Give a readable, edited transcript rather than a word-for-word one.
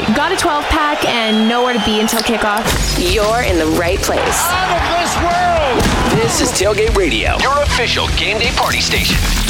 got a 12-pack and nowhere to be until kickoff, you're in the right place. Out of this world! This is Tailgate Radio, your official game day party station.